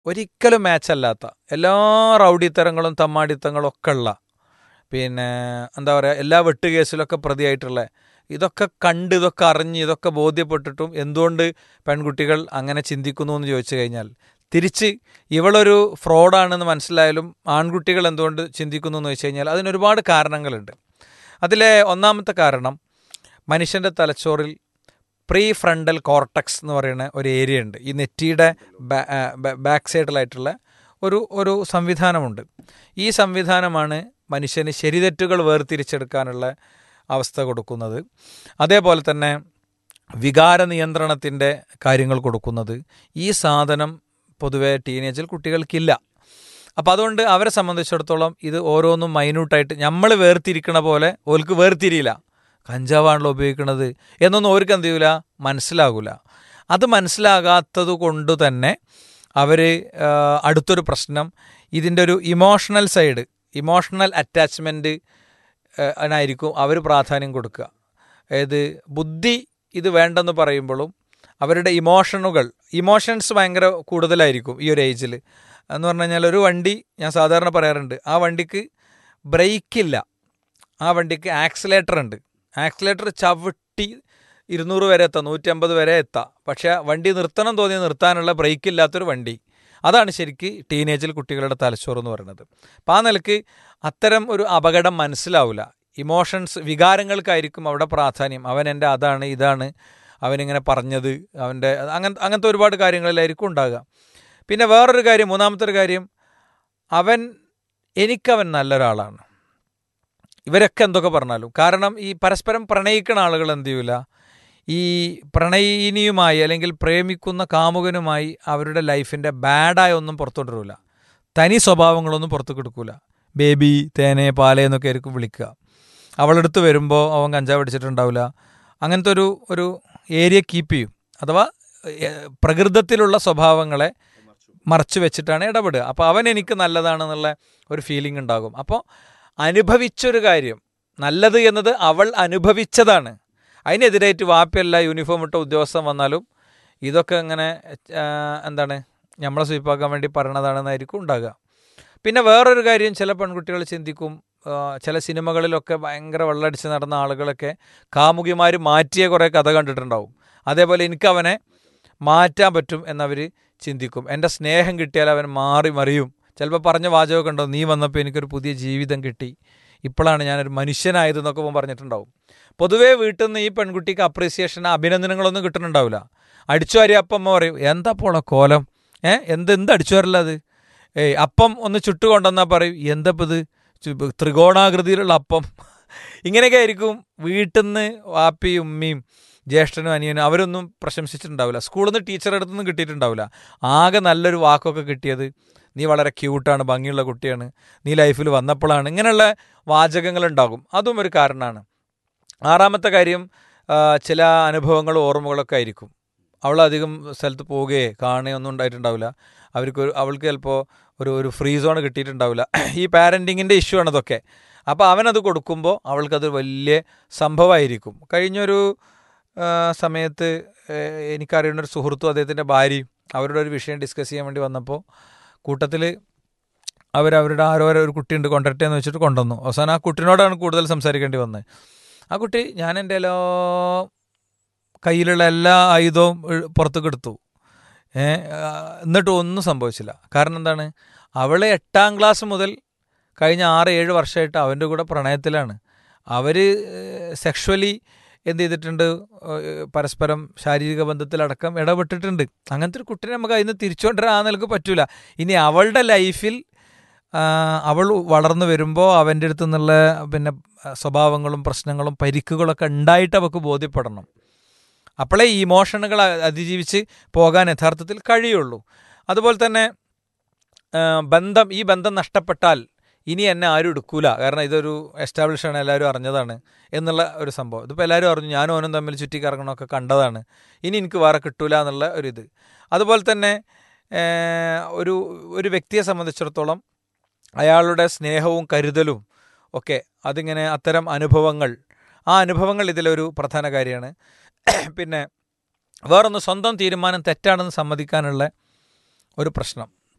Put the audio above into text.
ഒരിക്കലും മാച്ചല്ലാത്ത എല്ലാ റൗഡിത്തരങ്ങളും തമ്മാടിത്തങ്ങളും ഒക്കെ ഉള്ള, പിന്നെ എന്താ പറയുക, എല്ലാ വെട്ടുകേസിലൊക്കെ പ്രതിയായിട്ടുള്ള, ഇതൊക്കെ കണ്ട് ഇതൊക്കെ അറിഞ്ഞ് ഇതൊക്കെ ബോധ്യപ്പെട്ടിട്ടും എന്തുകൊണ്ട് പെൺകുട്ടികൾ അങ്ങനെ ചിന്തിക്കുന്നു എന്ന് ചോദിച്ചു കഴിഞ്ഞാൽ, തിരിച്ച് ഇവളൊരു ഫ്രോഡാണെന്ന് മനസ്സിലായാലും ആൺകുട്ടികൾ എന്തുകൊണ്ട് ചിന്തിക്കുന്നു എന്ന് വെച്ച് കഴിഞ്ഞാൽ അതിനൊരുപാട് കാരണങ്ങളുണ്ട്. അതിലെ ഒന്നാമത്തെ കാരണം, മനുഷ്യൻ്റെ തലച്ചോറിൽ പ്രീ ഫ്രണ്ടൽ കോർട്ടക്സ് എന്ന് പറയുന്ന ഒരു ഏരിയ ഉണ്ട്. ഈ നെറ്റിയുടെ ബാക്ക് സൈഡിലായിട്ടുള്ള ഒരു സംവിധാനമുണ്ട്. ഈ സംവിധാനമാണ് മനുഷ്യന് ശരിതെറ്റുകൾ വേർതിരിച്ചെടുക്കാനുള്ള അവസ്ഥ കൊടുക്കുന്നത്. അതേപോലെ തന്നെ വികാര നിയന്ത്രണത്തിൻ്റെ കാര്യങ്ങൾ കൊടുക്കുന്നത് ഈ സാധനം പൊതുവെ ടീനേജിൽ കുട്ടികൾക്കില്ല. അപ്പോൾ അതുകൊണ്ട് അവരെ സംബന്ധിച്ചിടത്തോളം ഇത് ഓരോന്നും മൈന്യൂട്ടായിട്ട് നമ്മൾ വേർതിരിക്കണ പോലെ ഓർക്ക് വേർതിരിയില്ല. കഞ്ചാവാണല്ലോ ഉപയോഗിക്കുന്നത് എന്നൊന്നും ഓർക്ക് എന്ത് ചെയ്യൂല, മനസ്സിലാകൂല. അത് മനസ്സിലാകാത്തത് കൊണ്ട് തന്നെ അവർ അടുത്തൊരു പ്രശ്നം, ഇതിൻ്റെ ഒരു ഇമോഷണൽ സൈഡ്, ഇമോഷണൽ അറ്റാച്ച്മെൻറ്റ് ആയിരിക്കും അവർ പ്രാധാന്യം കൊടുക്കുക. അതായത് ബുദ്ധി ഇത് വേണ്ടെന്ന് പറയുമ്പോഴും അവരുടെ ഇമോഷൻസ് ഭയങ്കര കൂടുതലായിരിക്കും ഈ ഒരു ഏജിൽ. എന്ന് പറഞ്ഞു കഴിഞ്ഞാൽ ഒരു വണ്ടി, ഞാൻ സാധാരണ പറയാറുണ്ട്, ആ വണ്ടിക്ക് ബ്രേക്കില്ല, ആ വണ്ടിക്ക് ആക്സിലേറ്റർ ഉണ്ട്. ആക്സിലേറ്റർ ചവിട്ടി 200 വരെ എത്താം, 150 വരെ എത്താം. പക്ഷേ വണ്ടി നിർത്തണം തോന്നി നിർത്താനുള്ള ബ്രേക്കില്ലാത്തൊരു വണ്ടി. അതാണ് ശരിക്ക് ടീനേജിൽ കുട്ടികളുടെ തലച്ചോറ് എന്ന് പറയുന്നത്. അപ്പോൾ ആ നിലക്ക് അത്തരം ഒരു അപകടം മനസ്സിലാവില്ല. ഇമോഷൻസ്, വികാരങ്ങൾക്കായിരിക്കും അവിടെ പ്രാധാന്യം. അവൻ എൻ്റെ അതാണ് ഇതാണ്, അവനിങ്ങനെ പറഞ്ഞത്, അവൻ്റെ അങ്ങനത്തെ ഒരുപാട് കാര്യങ്ങളിലായിരിക്കും ഉണ്ടാകുക. പിന്നെ വേറൊരു കാര്യം, മൂന്നാമത്തെ ഒരു കാര്യം, എനിക്കവൻ നല്ലൊരാളാണ്. ഇവരൊക്കെ എന്തൊക്കെ പറഞ്ഞാലും, കാരണം ഈ പരസ്പരം പ്രണയിക്കുന്ന ആളുകൾ എന്ത് ചെയ്യൂല, ഈ പ്രണയിനിയുമായി അല്ലെങ്കിൽ പ്രേമിക്കുന്ന കാമുകനുമായി അവരുടെ ലൈഫിൻ്റെ ബാഡായ ഒന്നും പുറത്തുകൊണ്ടിരില്ല, തനി സ്വഭാവങ്ങളൊന്നും പുറത്തു കൊടുക്കൂല. ബേബി, തേനെ, പാലേ എന്നൊക്കെ ആയിരിക്കും വിളിക്കുക. അവളെടുത്ത് വരുമ്പോൾ അവൻ കഞ്ചാവ് അടിച്ചിട്ടുണ്ടാവില്ല. അങ്ങനത്തെ ഒരു ഏരിയ കീപ്പ് ചെയ്യും. അഥവാ പ്രകൃതത്തിലുള്ള സ്വഭാവങ്ങളെ മറച്ചു വെച്ചിട്ടാണ് ഇടപെടുക. അപ്പോൾ അവൻ എനിക്ക് നല്ലതാണെന്നുള്ള ഒരു ഫീലിംഗ് ഉണ്ടാകും. അപ്പോൾ അനുഭവിച്ചൊരു കാര്യം, നല്ലത് എന്നത് അവൾ അനുഭവിച്ചതാണ്. അതിനെതിരായിട്ട് വാപ്പയല്ല യൂണിഫോം ഇട്ട ഉദ്യോഗസ്ഥൻ വന്നാലും ഇതൊക്കെ ഇങ്ങനെ നമ്മളെ സ്വീപ്പാക്കാൻ വേണ്ടി പറയണതാണെന്നായിരിക്കും ഉണ്ടാകുക. പിന്നെ വേറൊരു കാര്യം, ചില പെൺകുട്ടികൾ ചിന്തിക്കും, ചില സിനിമകളിലൊക്കെ ഭയങ്കര വെള്ളടിച്ച് നടന്ന ആളുകളൊക്കെ കാമുകിമാർ മാറ്റിയ കുറേ കഥ കണ്ടിട്ടുണ്ടാവും. അതേപോലെ എനിക്കവനെ മാറ്റാൻ പറ്റും എന്നവർ ചിന്തിക്കും. എൻ്റെ സ്നേഹം കിട്ടിയാൽ അവൻ മാറി മറിയും. ചിലപ്പോൾ പറഞ്ഞ വാചകമൊക്കെ ഉണ്ടാവും, നീ വന്നപ്പോൾ എനിക്കൊരു പുതിയ ജീവിതം കിട്ടി, ഇപ്പോഴാണ് ഞാനൊരു മനുഷ്യനായതെന്നൊക്കെ പറഞ്ഞിട്ടുണ്ടാവും. പൊതുവേ വീട്ടിൽ നിന്ന് ഈ പെൺകുട്ടിക്ക് അപ്രീസിയേഷൻ, അഭിനന്ദനങ്ങളൊന്നും കിട്ടുന്നുണ്ടാവില്ല. അടിച്ചു വാരി അപ്പം പറയും, എന്താ പോളെ കോലം, എന്ത് അടിച്ചു വരില്ല അത്, അപ്പം ഒന്ന് ചുട്ടുകൊണ്ടെന്നാൽ പറയും, എന്തപ്പോൾ ഇത് ത്രികോണാകൃതിയിലുള്ള അപ്പം. ഇങ്ങനെയൊക്കെ ആയിരിക്കും വീട്ടിൽ നിന്ന് വാപ്പിയും ഉമ്മയും ജ്യേഷ്ഠനും അനിയനും അവരൊന്നും പ്രശംസിച്ചിട്ടുണ്ടാവില്ല. സ്കൂളിൽ നിന്ന് ടീച്ചറുടെ അടുത്തൊന്നും കിട്ടിയിട്ടുണ്ടാവില്ല. ആകെ നല്ലൊരു വാക്കൊക്കെ കിട്ടിയത്, നീ വളരെ ക്യൂട്ടാണ്, ഭംഗിയുള്ള കുട്ടിയാണ്, നീ ലൈഫിൽ വന്നപ്പോഴാണ്, ഇങ്ങനെയുള്ള വാചകങ്ങളുണ്ടാകും. അതും ഒരു കാരണമാണ്. ആറാമത്തെ കാര്യം, ചില അനുഭവങ്ങളും ഓർമ്മകളൊക്കെ ആയിരിക്കും. അവളധികം സ്ഥലത്ത് പോവുകയോ കാണുകയോ ഒന്നും ഉണ്ടായിട്ടുണ്ടാവില്ല. അവൾക്ക് ചിലപ്പോൾ ഒരു ഫ്രീ സോൺ കിട്ടിയിട്ടുണ്ടാവില്ല. ഈ പാരൻറ്റിങ്ങിൻ്റെ ഇഷ്യൂ ആണ് അതൊക്കെ. അപ്പോൾ അവനത് കൊടുക്കുമ്പോൾ അവൾക്കത് വലിയ സംഭവമായിരിക്കും. കഴിഞ്ഞൊരു സമയത്ത് എനിക്കറിയുന്നൊരു സുഹൃത്തും അദ്ദേഹത്തിൻ്റെ ഭാര്യയും അവരുടെ ഒരു വിഷയം ഡിസ്കസ് ചെയ്യാൻ വേണ്ടി വന്നപ്പോൾ കൂട്ടത്തിൽ അവരുടെ ആരോ ഒരു കുട്ടിയുണ്ട് കൊണ്ടുവരട്ടെ എന്ന് വെച്ചിട്ട് കൊണ്ടുവന്നു. അവസാനം ആ കുട്ടിനോടാണ് കൂടുതൽ സംസാരിക്കേണ്ടി വന്നത്. ആ കുട്ടി, ഞാൻ എൻ്റെ കയ്യിലുള്ള എല്ലാ ആയുധവും പുറത്തേക്ക് എടുത്തു, എന്നിട്ടും ഒന്നും സംഭവിച്ചില്ല. കാരണം എന്താണ്, അവൾ 8ാം ക്ലാസ് മുതൽ കഴിഞ്ഞ 6-7 വർഷമായിട്ട് അവൻ്റെ കൂടെ പ്രണയത്തിലാണ്. അവർ സെക്ഷുവലി എന്ത് ചെയ്തിട്ടുണ്ട്, പരസ്പരം ശാരീരിക ബന്ധത്തിലടക്കം ഇടപെട്ടിട്ടുണ്ട്. അങ്ങനത്തെ ഒരു കുട്ടീനെ നമുക്ക് അതിന് തിരിച്ചുകൊണ്ടുവരാൻ ആ നിലക്ക് പറ്റൂല. ഇനി അവളുടെ ലൈഫിൽ അവൾ വളർന്നു വരുമ്പോൾ അവൻ്റെ അടുത്ത് നിന്നുള്ള പിന്നെ സ്വഭാവങ്ങളും പ്രശ്നങ്ങളും പരിക്കുകളൊക്കെ ഉണ്ടായിട്ട് അവൾക്ക് ബോധ്യപ്പെടണം. അപ്പോഴേ ഈ ഇമോഷനുകൾ അതിജീവിച്ച് പോകാൻ യഥാർത്ഥത്തിൽ കഴിയുള്ളൂ. അതുപോലെ തന്നെ ഈ ബന്ധം നഷ്ടപ്പെട്ടാൽ ഇനി എന്നെ ആരും എടുക്കൂല, കാരണം ഇതൊരു എസ്റ്റാബ്ലിഷാണ്, എല്ലാവരും അറിഞ്ഞതാണ് എന്നുള്ള ഒരു സംഭവം. ഇതിപ്പോൾ എല്ലാവരും അറിഞ്ഞു, ഞാനും ഓനും തമ്മിൽ ചുറ്റിക്കറങ്ങണമൊക്കെ കണ്ടതാണ്, ഇനി എനിക്ക് വേറെ കിട്ടൂല എന്നുള്ള ഒരിത്. അതുപോലെ തന്നെ ഒരു വ്യക്തിയെ സംബന്ധിച്ചിടത്തോളം അയാളുടെ സ്നേഹവും കരുതലും ഒക്കെ അതിങ്ങനെ അത്തരം ആ അനുഭവങ്ങൾ ഇതിലൊരു പ്രധാന കാര്യമാണ്. പിന്നെ വേറൊന്ന്, സ്വന്തം തീരുമാനം തെറ്റാണെന്ന് സമ്മതിക്കാനുള്ള ഒരു പ്രശ്നം.